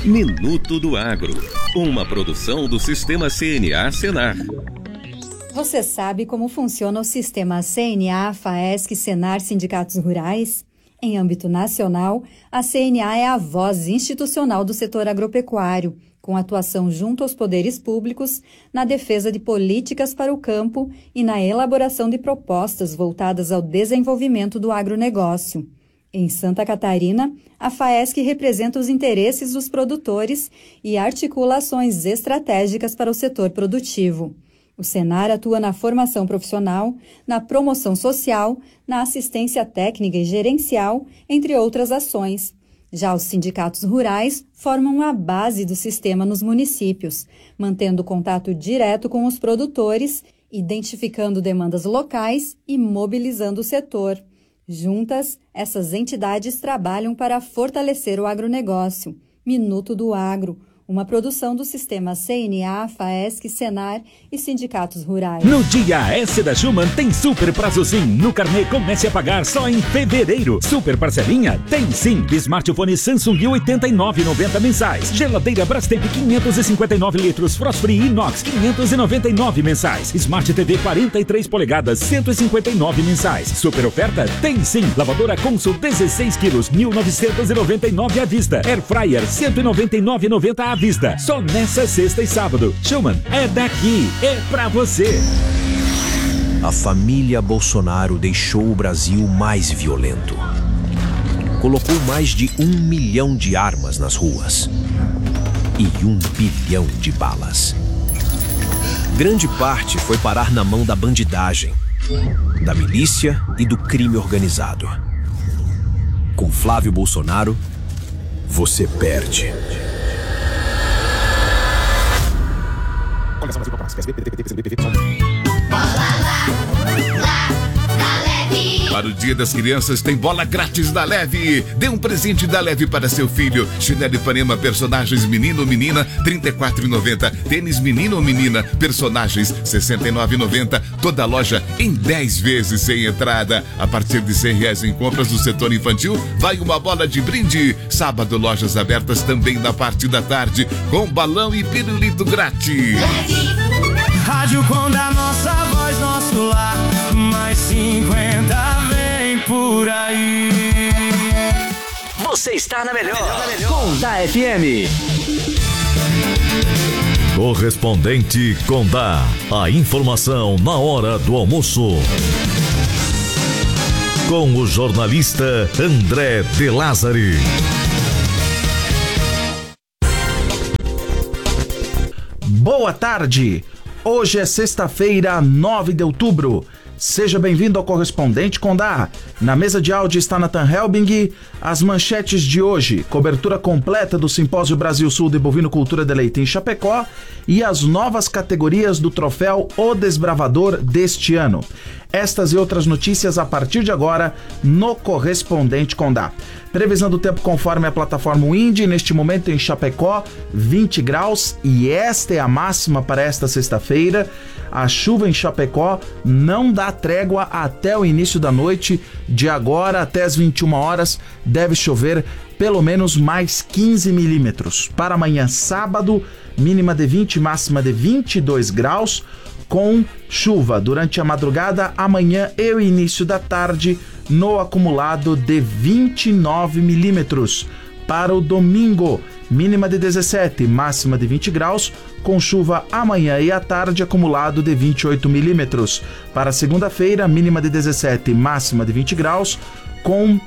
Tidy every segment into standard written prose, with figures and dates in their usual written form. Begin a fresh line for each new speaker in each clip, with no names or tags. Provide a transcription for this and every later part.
Minuto do Agro, uma produção do Sistema CNA Senar.
Você sabe como funciona o sistema CNA, FAESC, Senar, Sindicatos Rurais? Em âmbito nacional, a CNA é a voz institucional do setor agropecuário, com atuação junto aos poderes públicos, na defesa de políticas para o campo e na elaboração de propostas voltadas ao desenvolvimento do agronegócio. Em Santa Catarina, a FAESC representa os interesses dos produtores e articula ações estratégicas para o setor produtivo. O Senar atua na formação profissional, na promoção social, na assistência técnica e gerencial, entre outras ações. Já os sindicatos rurais formam a base do sistema nos municípios, mantendo contato direto com os produtores, identificando demandas locais e mobilizando o setor. Juntas, essas entidades trabalham para fortalecer o agronegócio. Minuto do Agro, uma produção do Sistema CNA, FAESC, Senar e Sindicatos Rurais.
No dia S da Schumann tem super prazo sim. No carnê comece a pagar só em fevereiro. Super parcelinha? Tem sim. Smartphone Samsung 89,90 mensais. Geladeira Brastemp 559 litros Frost Free Inox 599 mensais. Smart TV 43 polegadas 159 mensais. Super oferta? Tem sim. Lavadora Consul 16 quilos 1.999 à vista. Air Fryer 199,90 à vista. Só nessa sexta e sábado. Schumann é daqui, é pra você.
A família Bolsonaro deixou o Brasil mais violento. Colocou mais de 1 milhão de armas nas ruas e 1 bilhão de balas. Grande parte foi parar na mão da bandidagem, da milícia e do crime organizado. Com Flávio Bolsonaro, você perde.
Para o Dia das Crianças tem bola grátis da Leve. Dê um presente da Leve para seu filho. Chinelo Ipanema personagens menino ou menina, R$ 34,90. Tênis menino ou menina, personagens R$ 69,90. Toda loja em 10 vezes sem entrada. A partir de R$100 em compras do setor infantil, vai uma bola de brinde. Sábado, lojas abertas também na parte da tarde, com balão e pirulito grátis.
Rádio com a nossa voz, nosso lar. Mais 50 vem por aí.
Você está na melhor. Condá FM.
Correspondente Condá. A informação na hora do almoço. Com o jornalista André de Lázari.
Boa tarde. Hoje é sexta-feira, 9 de outubro. Seja bem-vindo ao Correspondente Condá. Na mesa de áudio está Nathan Helbing. As manchetes de hoje: cobertura completa do Simpósio Brasil-Sul de Bovinocultura de Leite em Chapecó e as novas categorias do troféu O Desbravador deste ano. Estas e outras notícias a partir de agora no Correspondente Condá. Previsão do tempo conforme a plataforma Windy, neste momento em Chapecó, 20 graus, e esta é a máxima para esta sexta-feira. A chuva em Chapecó não dá trégua até o início da noite. De agora até as 21 horas deve chover pelo menos mais 15 milímetros. Para amanhã, sábado, mínima de 20, máxima de 22 graus, com chuva durante a madrugada, amanhã e o início da tarde, no acumulado de 29 milímetros. Para o domingo, mínima de 17, máxima de 20 graus, com chuva amanhã e à tarde, acumulado de 28 milímetros. Para segunda-feira, mínima de 17, máxima de 20 graus, com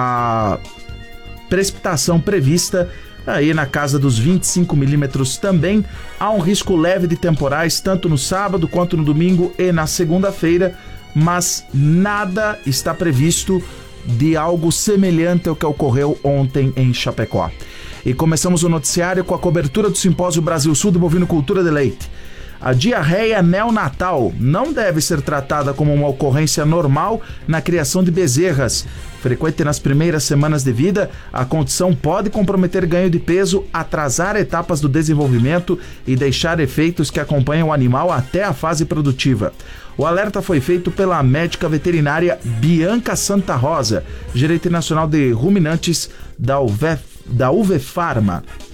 a precipitação prevista aí na casa dos 25 milímetros também. Há um risco leve de temporais tanto no sábado quanto no domingo e na segunda-feira, mas nada está previsto de algo semelhante ao que ocorreu ontem em Chapecó. E começamos o noticiário com a cobertura do Simpósio Brasil-Sul de Bovinocultura de Leite. A diarreia neonatal não deve ser tratada como uma ocorrência normal na criação de bezerras. Frequente nas primeiras semanas de vida, a condição pode comprometer ganho de peso, atrasar etapas do desenvolvimento e deixar efeitos que acompanham o animal até a fase produtiva. O alerta foi feito pela médica veterinária Bianca Santa Rosa, gerente nacional de ruminantes da UV Pharma.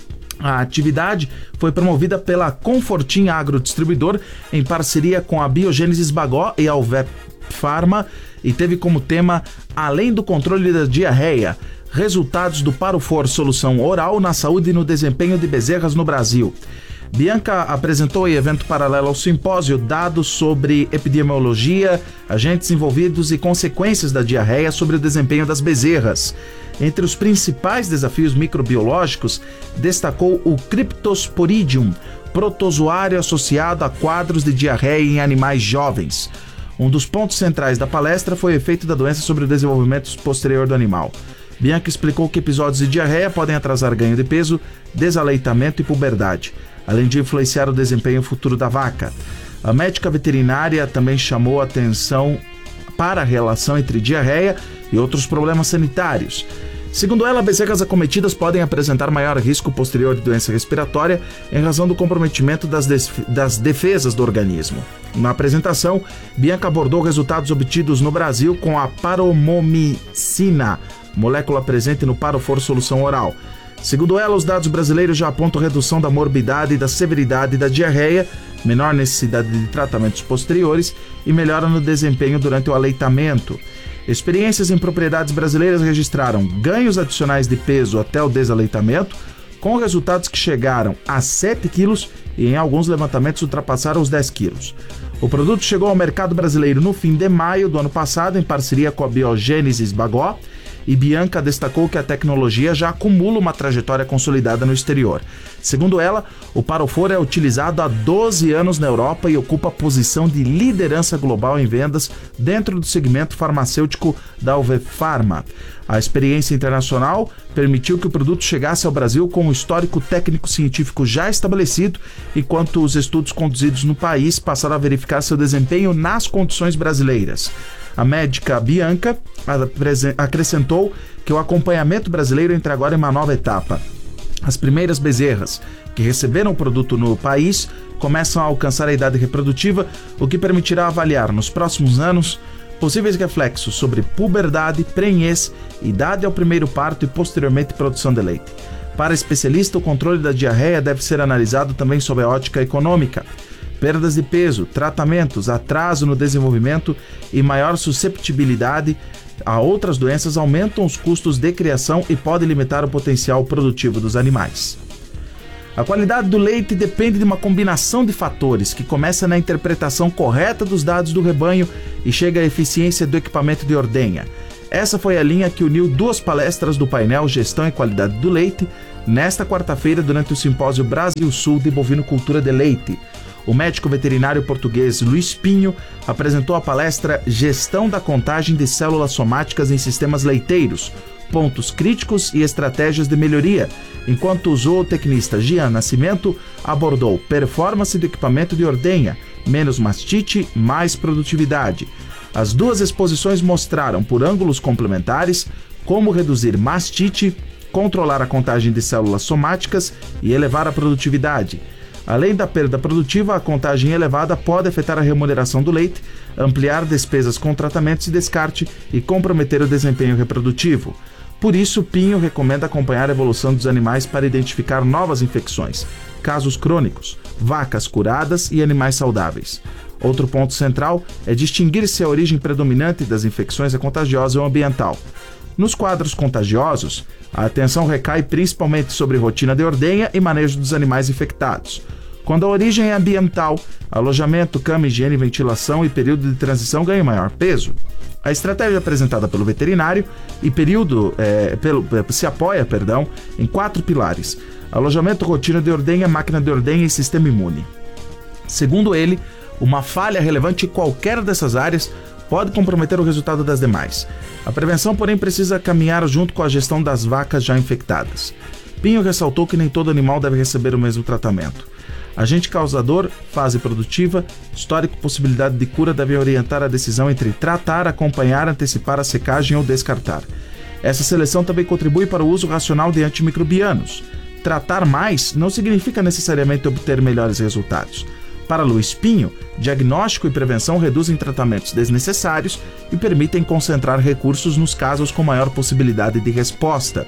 A atividade foi promovida pela Confortim Agrodistribuidor em parceria com a Biogênesis Bagó e a Alvep Pharma e teve como tema, além do controle da diarreia, resultados do Parofor solução oral na saúde e no desempenho de bezerras no Brasil. Bianca apresentou em evento paralelo ao simpósio dados sobre epidemiologia, agentes envolvidos e consequências da diarreia sobre o desempenho das bezerras. Entre os principais desafios microbiológicos, destacou o Cryptosporidium, protozoário associado a quadros de diarreia em animais jovens. Um dos pontos centrais da palestra foi o efeito da doença sobre o desenvolvimento posterior do animal. Bianca explicou que episódios de diarreia podem atrasar ganho de peso, desaleitamento e puberdade, além de influenciar o desempenho futuro da vaca. A médica veterinária também chamou atenção para a relação entre diarreia e outros problemas sanitários. Segundo ela, bezerras acometidas podem apresentar maior risco posterior de doença respiratória em razão do comprometimento das defesas do organismo. Na apresentação, Bianca abordou resultados obtidos no Brasil com a paromomicina, molécula presente no Parofor solução oral. Segundo ela, os dados brasileiros já apontam redução da morbidade e da severidade da diarreia, menor necessidade de tratamentos posteriores e melhora no desempenho durante o aleitamento. Experiências em propriedades brasileiras registraram ganhos adicionais de peso até o desaleitamento, com resultados que chegaram a 7 quilos e em alguns levantamentos ultrapassaram os 10 quilos. O produto chegou ao mercado brasileiro no fim de maio do ano passado, em parceria com a Biogênesis Bagó, e Bianca destacou que a tecnologia já acumula uma trajetória consolidada no exterior. Segundo ela, o Parofor é utilizado há 12 anos na Europa e ocupa a posição de liderança global em vendas dentro do segmento farmacêutico da Alvep Pharma. A experiência internacional permitiu que o produto chegasse ao Brasil com um histórico técnico-científico já estabelecido, enquanto os estudos conduzidos no país passaram a verificar seu desempenho nas condições brasileiras. A médica Bianca acrescentou que o acompanhamento brasileiro entra agora em uma nova etapa. As primeiras bezerras que receberam o produto no país começam a alcançar a idade reprodutiva, o que permitirá avaliar nos próximos anos possíveis reflexos sobre puberdade, prenhez, idade ao primeiro parto e posteriormente produção de leite. Para a especialista, o controle da diarreia deve ser analisado também sob a ótica econômica. Perdas de peso, tratamentos, atraso no desenvolvimento e maior susceptibilidade a outras doenças aumentam os custos de criação e podem limitar o potencial produtivo dos animais. A qualidade do leite depende de uma combinação de fatores que começa na interpretação correta dos dados do rebanho e chega à eficiência do equipamento de ordenha. Essa foi a linha que uniu duas palestras do painel Gestão e Qualidade do Leite nesta quarta-feira durante o simpósio Brasil Sul de Bovinocultura de Leite. O médico veterinário português Luiz Pinho apresentou a palestra Gestão da Contagem de Células Somáticas em Sistemas Leiteiros, pontos críticos e estratégias de melhoria, enquanto o zootecnista Gian Nascimento abordou performance do equipamento de ordenha, menos mastite, mais produtividade. As duas exposições mostraram, por ângulos complementares, como reduzir mastite, controlar a contagem de células somáticas e elevar a produtividade. Além da perda produtiva, a contagem elevada pode afetar a remuneração do leite, ampliar despesas com tratamentos e descarte e comprometer o desempenho reprodutivo. Por isso, Pinho recomenda acompanhar a evolução dos animais para identificar novas infecções, casos crônicos, vacas curadas e animais saudáveis. Outro ponto central é distinguir se a origem predominante das infecções é contagiosa ou ambiental. Nos quadros contagiosos, a atenção recai principalmente sobre rotina de ordenha e manejo dos animais infectados. Quando a origem é ambiental, alojamento, cama, higiene, ventilação e período de transição ganham maior peso. A estratégia apresentada pelo veterinário se apoia em 4 pilares: alojamento, rotina de ordenha, máquina de ordenha e sistema imune. Segundo ele, uma falha relevante em qualquer dessas áreas pode comprometer o resultado das demais. A prevenção, porém, precisa caminhar junto com a gestão das vacas já infectadas. Pinho ressaltou que nem todo animal deve receber o mesmo tratamento. Agente causador, fase produtiva, histórico, possibilidade de cura devem orientar a decisão entre tratar, acompanhar, antecipar a secagem ou descartar. Essa seleção também contribui para o uso racional de antimicrobianos. Tratar mais não significa necessariamente obter melhores resultados. Para Luiz Pinho, diagnóstico e prevenção reduzem tratamentos desnecessários e permitem concentrar recursos nos casos com maior possibilidade de resposta.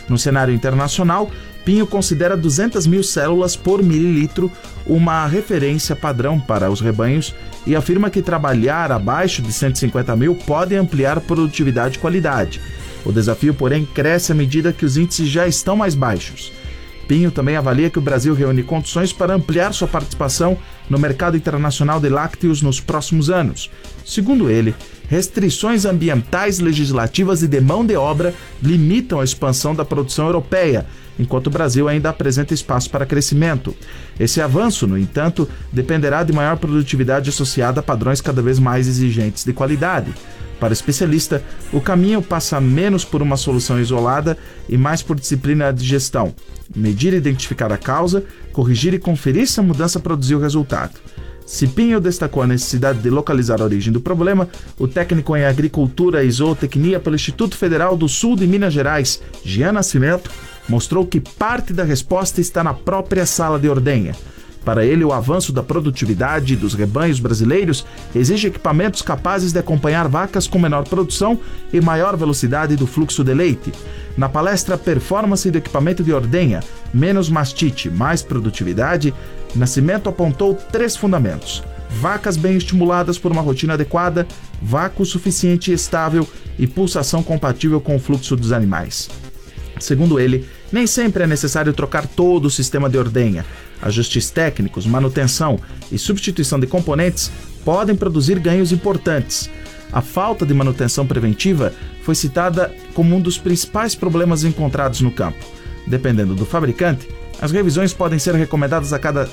No cenário internacional, Pinho considera 200 mil células por mililitro uma referência padrão para os rebanhos e afirma que trabalhar abaixo de 150 mil pode ampliar produtividade e qualidade. O desafio, porém, cresce à medida que os índices já estão mais baixos. Pinho também avalia que o Brasil reúne condições para ampliar sua participação no mercado internacional de lácteos nos próximos anos. Segundo ele, restrições ambientais, legislativas e de mão de obra limitam a expansão da produção europeia, enquanto o Brasil ainda apresenta espaço para crescimento. Esse avanço, no entanto, dependerá de maior produtividade associada a padrões cada vez mais exigentes de qualidade. Para o especialista, o caminho passa menos por uma solução isolada e mais por disciplina de gestão. Medir e identificar a causa, corrigir e conferir se a mudança produziu resultado. Se Pinho destacou a necessidade de localizar a origem do problema, o técnico em agricultura e zootecnia pelo Instituto Federal do Sul de Minas Gerais, Jean Nascimento, mostrou que parte da resposta está na própria sala de ordenha. Para ele, o avanço da produtividade dos rebanhos brasileiros exige equipamentos capazes de acompanhar vacas com menor produção e maior velocidade do fluxo de leite. Na palestra Performance do Equipamento de Ordenha, menos mastite, mais produtividade, Nascimento apontou 3 fundamentos: vacas bem estimuladas por uma rotina adequada, vácuo suficiente e estável e pulsação compatível com o fluxo dos animais. Segundo ele, nem sempre é necessário trocar todo o sistema de ordenha. Ajustes técnicos, manutenção e substituição de componentes podem produzir ganhos importantes. A falta de manutenção preventiva foi citada como um dos principais problemas encontrados no campo. Dependendo do fabricante, as revisões podem ser recomendadas a cada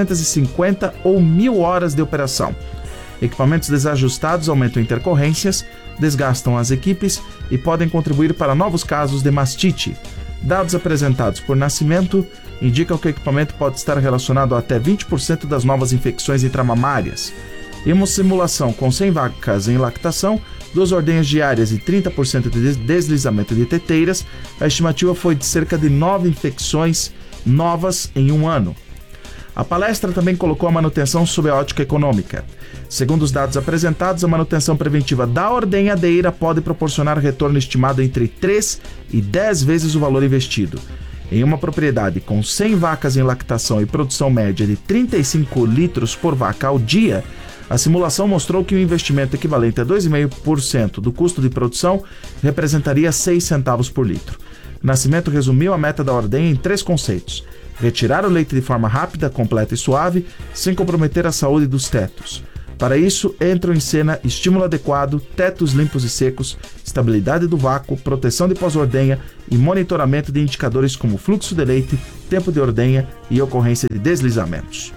750 ou 1.000 horas de operação. Equipamentos desajustados aumentam intercorrências, desgastam as equipes e podem contribuir para novos casos de mastite. Dados apresentados por Nascimento indicam que o equipamento pode estar relacionado a até 20% das novas infecções intramamárias. Em uma simulação com 100 vacas em lactação, 2 ordenhas diárias e 30% de deslizamento de teteiras, a estimativa foi de cerca de 9 infecções novas em um ano. A palestra também colocou a manutenção sob a ótica econômica. Segundo os dados apresentados, a manutenção preventiva da ordenhadeira pode proporcionar retorno estimado entre 3 e 10 vezes o valor investido. Em uma propriedade com 100 vacas em lactação e produção média de 35 litros por vaca ao dia, a simulação mostrou que o investimento equivalente a 2,5% do custo de produção representaria 6 centavos por litro. Nascimento resumiu a meta da ordenha em 3 conceitos: retirar o leite de forma rápida, completa e suave, sem comprometer a saúde dos tetos. Para isso, entram em cena estímulo adequado, tetos limpos e secos, estabilidade do vácuo, proteção de pós-ordenha e monitoramento de indicadores como fluxo de leite, tempo de ordenha e ocorrência de deslizamentos.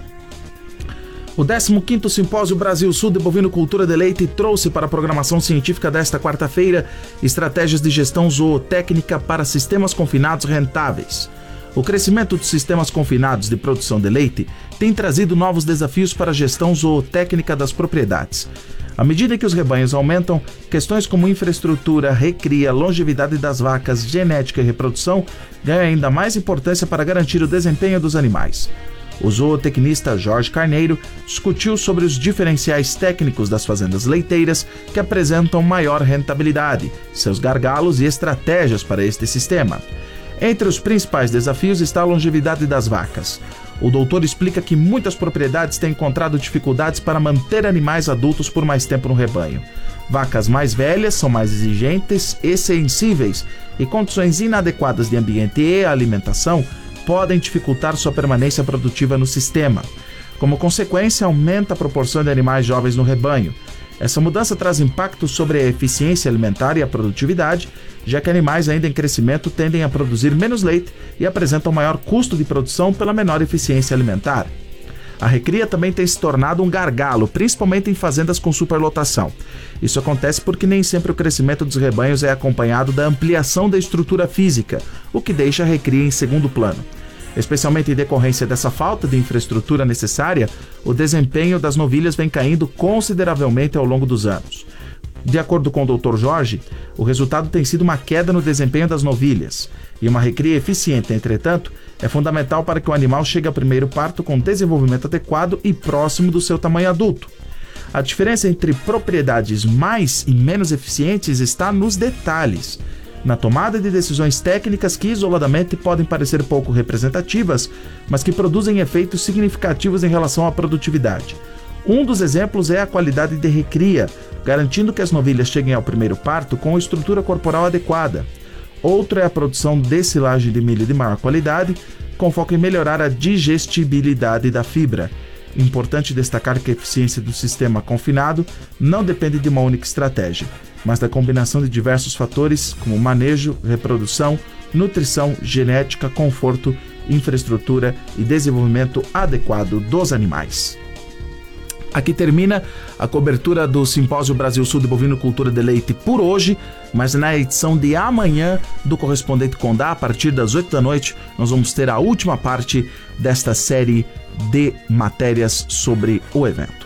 O 15º Simpósio Brasil-Sul de Bovinocultura de Leite trouxe para a programação científica desta quarta-feira estratégias de gestão zootécnica para sistemas confinados rentáveis. O crescimento dos sistemas confinados de produção de leite tem trazido novos desafios para a gestão zootécnica das propriedades. À medida que os rebanhos aumentam, questões como infraestrutura, recria, longevidade das vacas, genética e reprodução ganham ainda mais importância para garantir o desempenho dos animais. O zootecnista Jorge Carneiro discutiu sobre os diferenciais técnicos das fazendas leiteiras que apresentam maior rentabilidade, seus gargalos e estratégias para este sistema. Entre os principais desafios está a longevidade das vacas. O doutor explica que muitas propriedades têm encontrado dificuldades para manter animais adultos por mais tempo no rebanho. Vacas mais velhas são mais exigentes e sensíveis, e condições inadequadas de ambiente e alimentação podem dificultar sua permanência produtiva no sistema. Como consequência, aumenta a proporção de animais jovens no rebanho. Essa mudança traz impactos sobre a eficiência alimentar e a produtividade, já que animais ainda em crescimento tendem a produzir menos leite e apresentam maior custo de produção pela menor eficiência alimentar. A recria também tem se tornado um gargalo, principalmente em fazendas com superlotação. Isso acontece porque nem sempre o crescimento dos rebanhos é acompanhado da ampliação da estrutura física, o que deixa a recria em segundo plano. Especialmente em decorrência dessa falta de infraestrutura necessária, o desempenho das novilhas vem caindo consideravelmente ao longo dos anos. De acordo com o Dr. Jorge, o resultado tem sido uma queda no desempenho das novilhas. E uma recria eficiente, entretanto, é fundamental para que o animal chegue ao primeiro parto com desenvolvimento adequado e próximo do seu tamanho adulto. A diferença entre propriedades mais e menos eficientes está nos detalhes. na tomada de decisões técnicas que isoladamente podem parecer pouco representativas, mas que produzem efeitos significativos em relação à produtividade. Um dos exemplos é a qualidade de recria, garantindo que as novilhas cheguem ao primeiro parto com estrutura corporal adequada. Outro é a produção de silagem de milho de maior qualidade, com foco em melhorar a digestibilidade da fibra. Importante destacar que a eficiência do sistema confinado não depende de uma única estratégia, mas da combinação de diversos fatores como manejo, reprodução, nutrição, genética, conforto, infraestrutura e desenvolvimento adequado dos animais. Aqui termina a cobertura do Simpósio Brasil-Sul de Bovinocultura de Leite por hoje, mas na edição de amanhã do Correspondente Condá, a partir das 8 da noite, nós vamos ter a última parte desta série de matérias sobre o evento.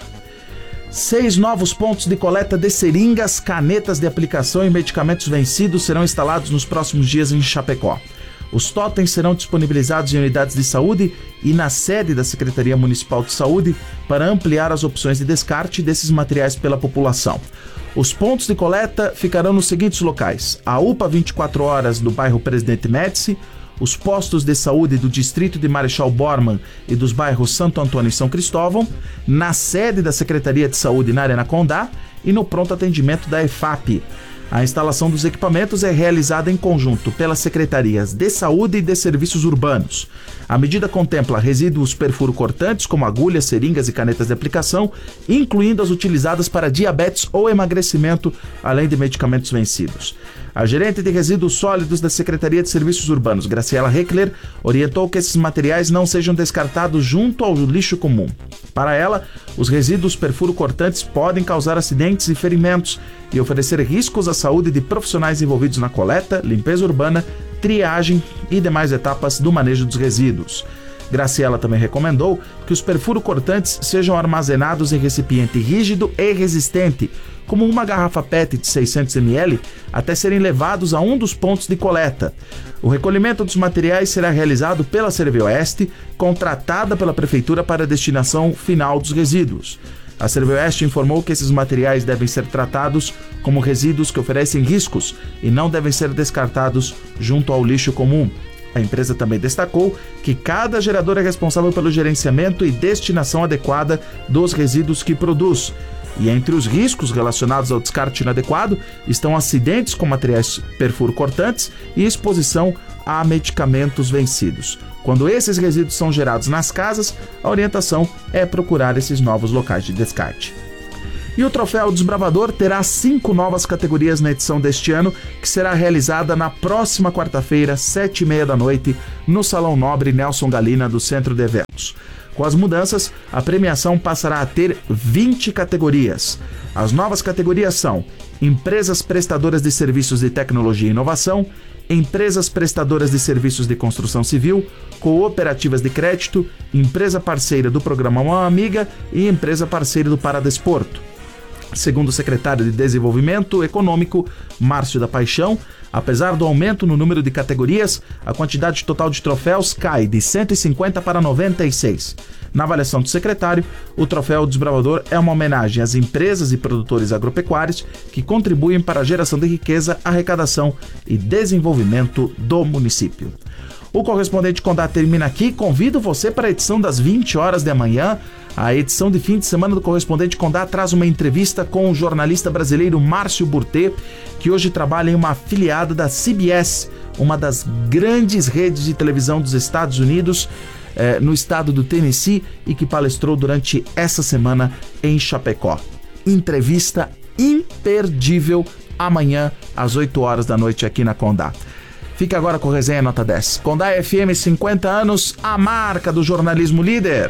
6 novos pontos de coleta de seringas, canetas de aplicação e medicamentos vencidos serão instalados nos próximos dias em Chapecó. Os totens serão disponibilizados em unidades de saúde e na sede da Secretaria Municipal de Saúde para ampliar as opções de descarte desses materiais pela população. Os pontos de coleta ficarão nos seguintes locais: a UPA 24 horas do bairro Presidente Médici, os postos de saúde do distrito de Marechal Bormann e dos bairros Santo Antônio e São Cristóvão, na sede da Secretaria de Saúde na Arena Condá e no pronto atendimento da EFAP. A instalação dos equipamentos é realizada em conjunto pelas Secretarias de Saúde e de Serviços Urbanos. A medida contempla resíduos perfuro-cortantes, como agulhas, seringas e canetas de aplicação, incluindo as utilizadas para diabetes ou emagrecimento, além de medicamentos vencidos. A gerente de resíduos sólidos da Secretaria de Serviços Urbanos, Graciela Heckler, orientou que esses materiais não sejam descartados junto ao lixo comum. Para ela, os resíduos perfuro-cortantes podem causar acidentes e ferimentos e oferecer riscos à saúde de profissionais envolvidos na coleta, limpeza urbana, triagem e demais etapas do manejo dos resíduos. Graciela também recomendou que os perfuro-cortantes sejam armazenados em recipiente rígido e resistente, como uma garrafa PET de 600 ml, até serem levados a um dos pontos de coleta. O recolhimento dos materiais será realizado pela Servioeste, contratada pela Prefeitura para a destinação final dos resíduos. A Servioeste informou que esses materiais devem ser tratados como resíduos que oferecem riscos e não devem ser descartados junto ao lixo comum. A empresa também destacou que cada gerador é responsável pelo gerenciamento e destinação adequada dos resíduos que produz. E entre os riscos relacionados ao descarte inadequado estão acidentes com materiais perfuro-cortantes e exposição a medicamentos vencidos. Quando esses resíduos são gerados nas casas, a orientação é procurar esses novos locais de descarte. E o Troféu Desbravador terá 5 novas categorias na edição deste ano, que será realizada na próxima quarta-feira, 7h30 da noite, no Salão Nobre Nelson Galina do Centro de Eventos. Com as mudanças, a premiação passará a ter 20 categorias. As novas categorias são Empresas Prestadoras de Serviços de Tecnologia e Inovação, Empresas Prestadoras de Serviços de Construção Civil, Cooperativas de Crédito, Empresa Parceira do Programa Mão Amiga e Empresa Parceira do Paradesporto. Segundo o secretário de Desenvolvimento Econômico, Márcio da Paixão, apesar do aumento no número de categorias, a quantidade total de troféus cai de 150 para 96. Na avaliação do secretário, o Troféu Desbravador é uma homenagem às empresas e produtores agropecuários que contribuem para a geração de riqueza, arrecadação e desenvolvimento do município. O Correspondente Condá termina aqui. Convido você para a edição das 20 horas de amanhã. A edição de fim de semana do Correspondente Condá traz uma entrevista com o jornalista brasileiro Márcio Burtê, que hoje trabalha em uma afiliada da CBS, uma das grandes redes de televisão dos Estados Unidos, no estado do Tennessee, e que palestrou durante essa semana em Chapecó. Entrevista imperdível amanhã às 8 horas da noite aqui na Condá. Fique agora com a resenha Nota 10. Condá FM 50 anos, a marca do jornalismo líder.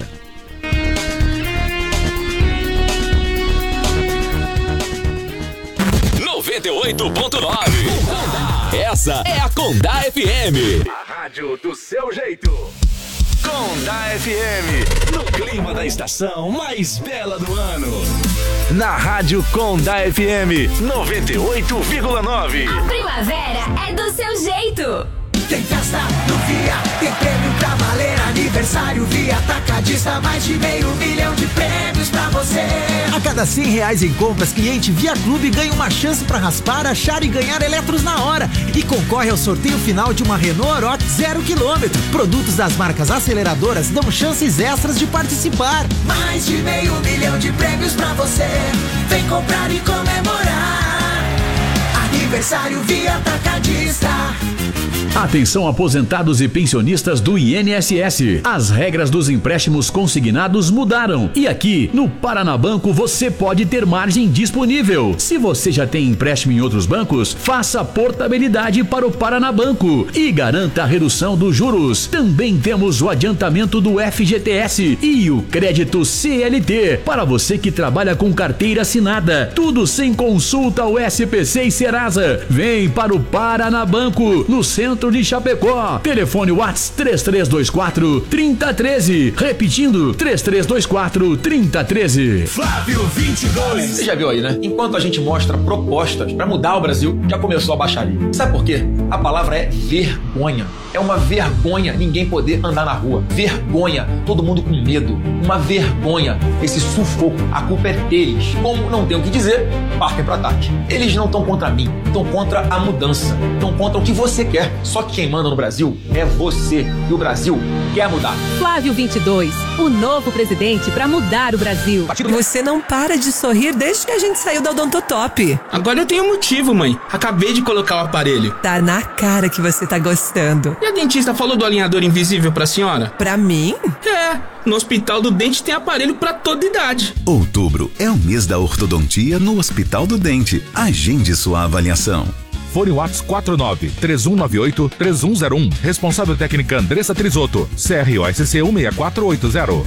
Essa é a Condá FM.
A rádio do seu jeito.
Condá FM, no clima da estação mais bela do ano. Na rádio Condá FM 98,9.
A primavera é do seu jeito.
Tem festa no Fiat, tem prêmio pra valer aniversário.
Aniversário Via Atacadista, mais de 500 mil de prêmios pra você.
A cada R$100 em compras, cliente Via Clube ganha uma chance pra raspar, achar e ganhar eletros na hora. E concorre ao sorteio final de uma Renault Aroc 0 km. Produtos das marcas aceleradoras dão chances extras de participar.
Mais de 500 mil de prêmios pra você. Vem comprar e comemorar. Aniversário Via Atacadista.
Atenção, aposentados e pensionistas do INSS. As regras dos empréstimos consignados mudaram. E aqui, no Paranabanco, você pode ter margem disponível. Se você já tem empréstimo em outros bancos, faça portabilidade para o Paranabanco e garanta a redução dos juros. Também temos o adiantamento do FGTS e o crédito CLT para você que trabalha com carteira assinada. Tudo sem consulta ao SPC e Serasa. Vem para o Paranabanco, no centro de Chapecó. Telefone WhatsApp 3324-3013. Repetindo, 3324-3013.
Flávio 22. Você já viu aí, né? Enquanto a gente mostra propostas pra mudar o Brasil, já começou a baixaria. Sabe por quê? A palavra é vergonha. É uma vergonha ninguém poder andar na rua. Vergonha, todo mundo com medo. Uma vergonha, esse sufoco. A culpa é deles. Como não tem o que dizer, partem pro ataque. Eles não estão contra mim, estão contra a mudança. Estão contra o que você quer. Só que quem manda no Brasil é você. E o Brasil quer mudar.
Flávio 22, o novo presidente para mudar o Brasil.
Você não para de sorrir desde que a gente saiu da Odontotop.
Agora eu tenho motivo, mãe. Acabei de colocar o aparelho.
Tá na cara que você tá gostando.
E a dentista falou do alinhador invisível pra senhora?
Pra mim?
É, no Hospital do Dente tem aparelho pra toda idade.
Outubro é o mês da ortodontia no Hospital do Dente. Agende sua avaliação.
Fone WhatsApp 49-3198-3101. Responsável técnica Andressa Trisotto. CROSC 16480.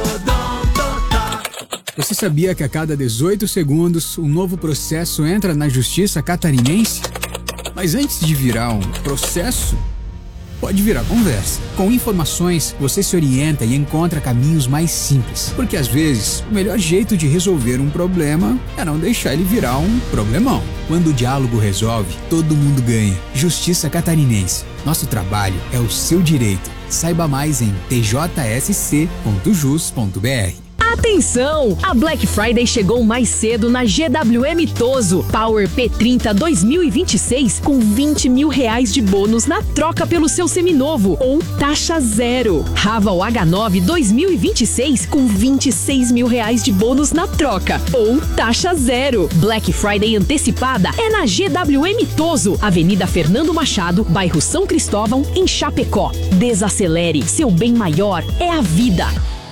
Você sabia que a cada 18 segundos um novo processo entra na justiça catarinense? Mas antes de virar um processo, pode virar conversa. Com informações, você se orienta e encontra caminhos mais simples. Porque às vezes, o melhor jeito de resolver um problema é não deixar ele virar um problemão. Quando o diálogo resolve, todo mundo ganha. Justiça Catarinense. Nosso trabalho é o seu direito. Saiba mais em tjsc.jus.br.
Atenção! A Black Friday chegou mais cedo na GWM Toso Power P30 2026 com R$20 mil de bônus na troca pelo seu seminovo ou taxa zero. Raval H9 2026 com R$26 mil de bônus na troca ou taxa zero. Black Friday antecipada é na GWM Toso, Avenida Fernando Machado, bairro São Cristóvão, em Chapecó. Desacelere, seu bem maior é a vida.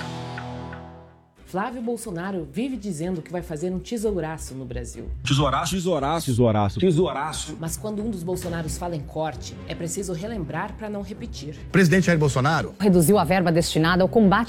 Flávio Bolsonaro vive dizendo que vai fazer um tesouraço no Brasil.
Tesouraço? Tesouraço. Tesouraço. Tesouraço.
Mas quando um dos Bolsonaros fala em corte, é preciso relembrar para não repetir.
Presidente Jair Bolsonaro
reduziu a verba destinada ao combate